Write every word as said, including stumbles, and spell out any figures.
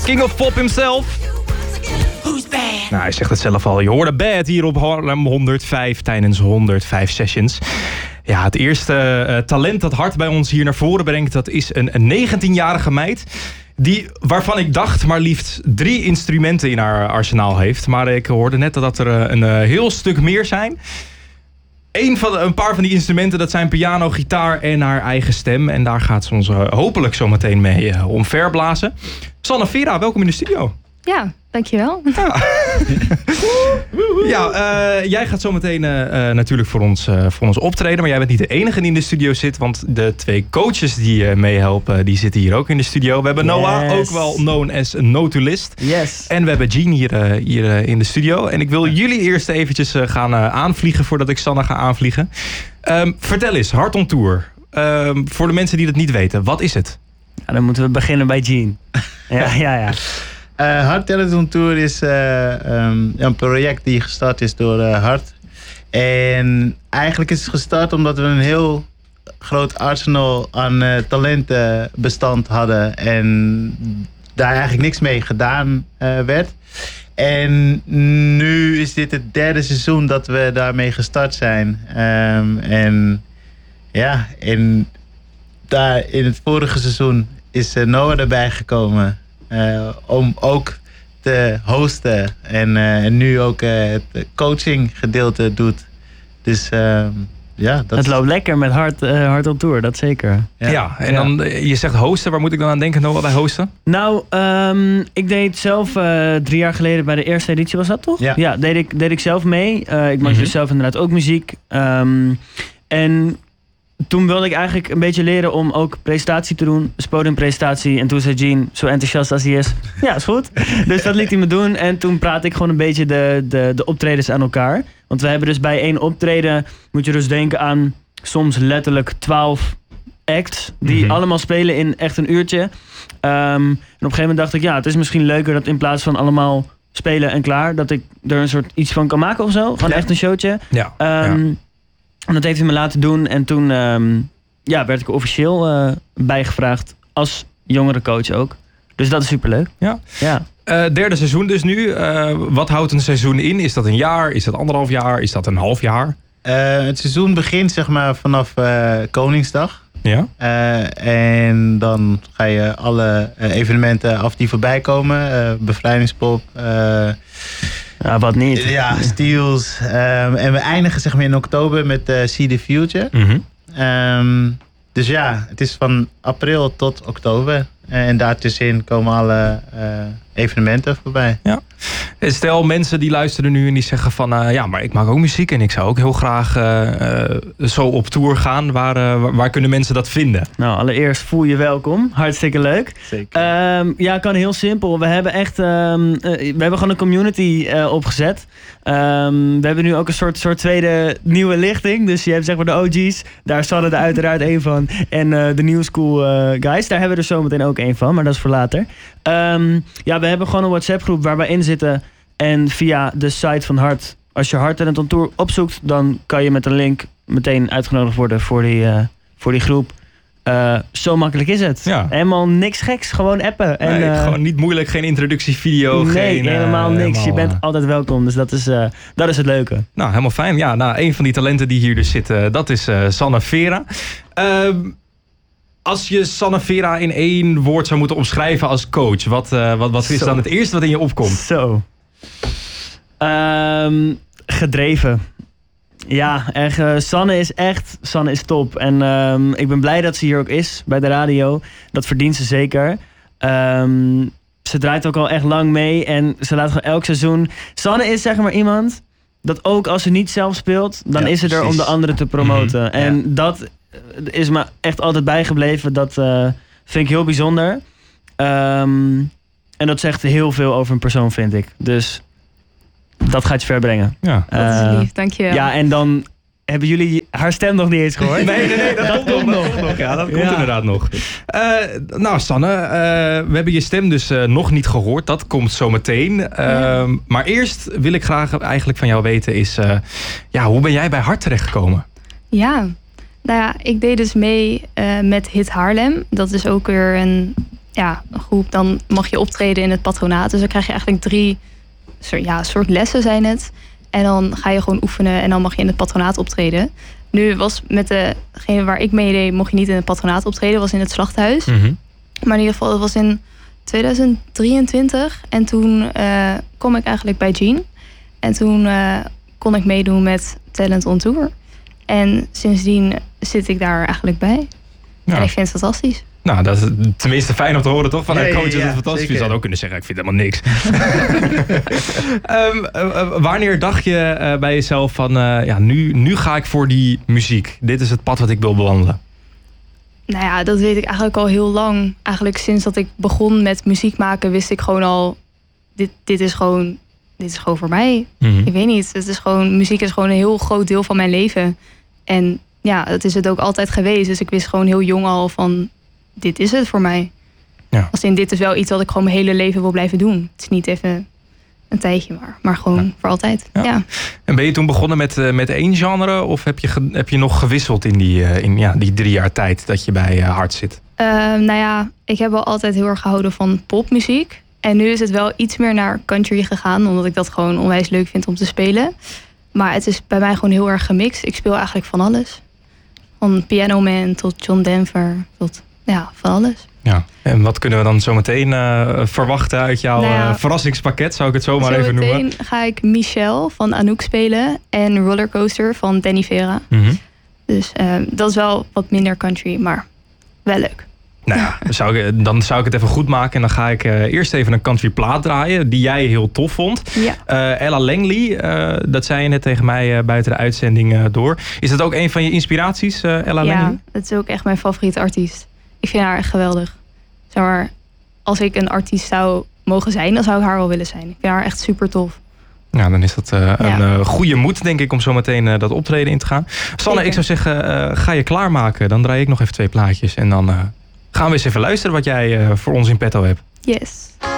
King of Pop himself. Nou, hij zegt het zelf al. Je hoorde Bad hier op Haarlem honderdvijf tijdens honderdvijf sessions. Ja, het eerste uh, talent dat Hart bij ons hier naar voren brengt, dat is een, een negentienjarige meid. Die, waarvan ik dacht maar liefst drie instrumenten in haar arsenaal heeft. Maar ik hoorde net dat er een, een heel stuk meer zijn. Een, van de, een paar van die instrumenten, dat zijn piano, gitaar en haar eigen stem. En daar gaat ze ons uh, hopelijk zo meteen mee uh, omverblazen. Sanne Vera, welkom in de studio. Ja, dankjewel. Ja, ja uh, jij gaat zo meteen uh, uh, natuurlijk voor ons, uh, voor ons optreden. Maar jij bent niet de enige die in de studio zit. Want de twee coaches die uh, meehelpen, die zitten hier ook in de studio. We hebben Noah, yes. ook wel known as Notulist. Yes. En we hebben Jean hier, uh, hier uh, in de studio. En ik wil jullie eerst eventjes uh, gaan uh, aanvliegen voordat ik Sanne ga aanvliegen. Um, vertel eens, Hart on Tour. Um, voor de mensen die dat niet weten, wat is het? Ja, dan moeten we beginnen bij Jean. ja, ja, ja. Uh, Hart Telethon Tour is uh, um, een project die gestart is door uh, Hart. En eigenlijk is het gestart omdat we een heel groot arsenal aan uh, talentenbestand hadden. En daar eigenlijk niks mee gedaan uh, werd. En nu is dit het derde seizoen dat we daarmee gestart zijn. Um, en ja, en daar in het vorige seizoen is uh, Noah erbij gekomen. Uh, om ook te hosten en, uh, en nu ook uh, het coaching gedeelte doet. Dus uh, ja. Dat het loopt lekker met Hart, uh, Hart on Tour, dat zeker. Ja, ja en dan, je zegt hosten, waar moet ik dan aan denken, Noah, bij hosten? Nou, um, ik deed zelf uh, drie jaar geleden bij de eerste editie, was dat toch? Ja, ja deed, ik, deed ik zelf mee. Uh, ik maakte mm-hmm. dus zelf inderdaad ook muziek. Um, en toen wilde ik eigenlijk een beetje leren om ook presentatie te doen. Dus podiumpresentatie. En toen zei Jean, zo enthousiast als hij is, ja, is goed. Dus dat liet hij me doen. En toen praatte ik gewoon een beetje de, de, de optredens aan elkaar. Want we hebben dus bij één optreden, moet je dus denken aan soms letterlijk twaalf acts. Die mm-hmm. allemaal spelen in echt een uurtje. Um, en op een gegeven moment dacht ik, ja, het is misschien leuker dat in plaats van allemaal spelen en klaar, dat ik er een soort iets van kan maken of zo. Gewoon ja. echt een showtje. Ja. Um, ja. En dat heeft hij me laten doen. En toen um, ja, werd ik officieel uh, bijgevraagd als jongere coach ook. Dus dat is superleuk. Ja. Ja. Uh, derde seizoen dus nu. Uh, wat houdt een seizoen in? Is dat een jaar? Is dat anderhalf jaar? Is dat een half jaar? Uh, het seizoen begint zeg maar vanaf uh, Koningsdag. Ja. Uh, en dan ga je alle uh, evenementen af die voorbij komen. Uh, Bevrijdingspop. Uh, Ja, wat niet. Ja, Steels. Um, en we eindigen zeg maar in oktober met uh, See the Future. Mm-hmm. Um, dus ja, het is van april tot oktober. En daartussenin komen alle uh, evenementen voorbij. Ja. Stel mensen die luisteren nu en die zeggen van uh, ja, maar ik maak ook muziek en ik zou ook heel graag uh, uh, zo op tour gaan. Waar, uh, waar kunnen mensen dat vinden? Nou, allereerst voel je welkom. Hartstikke leuk. Zeker. Um, ja, kan heel simpel. We hebben echt um, uh, we hebben gewoon een community uh, opgezet. Um, we hebben nu ook een soort, soort tweede nieuwe lichting. Dus je hebt zeg maar de O G's. Daar Sanne er uiteraard één van. En uh, de New School uh, guys. Daar hebben we er zometeen ook één van. Maar dat is voor later. Um, ja, we hebben gewoon een WhatsApp groep waar we in zitten. En via de site van Hart. Als je Hart Telethon Tour opzoekt, dan kan je met een link meteen uitgenodigd worden voor die, uh, voor die groep. Uh, zo makkelijk is het. Ja. Helemaal niks geks, gewoon appen. En, nee, uh, gewoon niet moeilijk, geen introductievideo. Nee, geen, helemaal uh, niks. Helemaal, je bent uh, altijd welkom, dus dat is, uh, dat is het leuke. Nou, helemaal fijn. Ja, nou, een van die talenten die hier dus zitten, dat is uh, Sanne Vera. Uh, als je Sanne Vera in één woord zou moeten omschrijven als coach, wat, uh, wat, wat is Zo. dan het eerste wat in je opkomt? Zo. Um, gedreven. Ja, echt, uh, Sanne is echt, Sanne is top. En um, ik ben blij dat ze hier ook is bij de radio. Dat verdient ze zeker. Um, ze draait ook al echt lang mee en ze laat gewoon elk seizoen. Sanne is zeg maar iemand dat ook als ze niet zelf speelt, dan ja, is ze er om de anderen te promoten. Mm-hmm. En ja. dat is me echt altijd bijgebleven. Dat uh, vind ik heel bijzonder. Um, en dat zegt heel veel over een persoon, vind ik. Dus dat gaat je ver brengen. Ja. Dat is Uh, lief, dankjewel. Ja, en dan hebben jullie haar stem nog niet eens gehoord. Nee, nee, nee, dat, dat komt komt nog. nog. Dat komt nog. Ja, dat komt Ja. inderdaad nog. Uh, nou, Sanne, uh, we hebben je stem dus uh, nog niet gehoord. Dat komt zo meteen. Uh, Ja. Maar eerst wil ik graag eigenlijk van jou weten is... Uh, ja, hoe ben jij bij Hart terechtgekomen? Ja, nou ja, ik deed dus mee uh, met Hit Haarlem. Dat is ook weer een ja, een groep, dan mag je optreden in het patronaat. Dus dan krijg je eigenlijk drie soort, ja, soort lessen zijn het. En dan ga je gewoon oefenen en dan mag je in het patronaat optreden. Nu was met degene waar ik meedeed, mocht je niet in het patronaat optreden, was in het slachthuis. Mm-hmm. Maar in ieder geval, dat was in tweeduizend drieëntwintig. En toen uh, kwam ik eigenlijk bij Jean. En toen uh, kon ik meedoen met Talent on Tour. En sindsdien zit ik daar eigenlijk bij. Ja. En ik vind het fantastisch. Nou, dat is tenminste fijn om te horen, toch? Vanuit ja, coach is ja, het fantastisch. zeker. Je zou ook kunnen zeggen, ik vind helemaal niks. um, uh, wanneer dacht je uh, bij jezelf van... Uh, ja, nu, nu ga ik voor die muziek. Dit is het pad wat ik wil bewandelen. Nou ja, dat weet ik eigenlijk al heel lang. Eigenlijk sinds dat ik begon met muziek maken... wist ik gewoon al... Dit, dit, is, gewoon, dit is gewoon voor mij. Mm-hmm. Ik weet niet. Het is gewoon, muziek is gewoon een heel groot deel van mijn leven. En ja, dat is het ook altijd geweest. Dus ik wist gewoon heel jong al van... dit is het voor mij. Ja. Als in, dit is wel iets wat ik gewoon mijn hele leven wil blijven doen. Het is niet even een tijdje, maar, maar gewoon ja. voor altijd. Ja. Ja. En ben je toen begonnen met, uh, met één genre? Of heb je, ge, heb je nog gewisseld in die, uh, in, ja, die drie jaar tijd dat je bij uh, Hart zit? Uh, nou ja, ik heb wel altijd heel erg gehouden van popmuziek. En nu is het wel iets meer naar country gegaan. Omdat ik dat gewoon onwijs leuk vind om te spelen. Maar het is bij mij gewoon heel erg gemixt. Ik speel eigenlijk van alles. Van Piano Man tot John Denver tot... ja, van alles. Ja, en wat kunnen we dan zo meteen uh, verwachten uit jouw nou ja, uh, verrassingspakket? Zou ik het zo maar even noemen? Zometeen ga ik Michelle van Anouk spelen en Rollercoaster van Danny Vera. Mm-hmm. Dus uh, dat is wel wat minder country, maar wel leuk. Nou ja, zou ik, dan zou ik het even goed maken en dan ga ik uh, eerst even een country plaat draaien die jij heel tof vond. Ja. Uh, Ella Langley, uh, dat zei je net tegen mij uh, buiten de uitzending uh, door. Is dat ook een van je inspiraties, uh, Ella ja, Langley? Ja, het is ook echt mijn favoriete artiest. Ik vind haar echt geweldig. Zeg maar, als ik een artiest zou mogen zijn, dan zou ik haar wel willen zijn. Ik vind haar echt super tof. Ja, dan is dat uh, ja. een uh, goede moed, denk ik, om zo meteen uh, dat optreden in te gaan. Sanne, Zeker. Ik zou zeggen, uh, ga je klaarmaken. Dan draai ik nog even twee plaatjes. En dan uh, gaan we eens even luisteren wat jij uh, voor ons in petto hebt. Yes.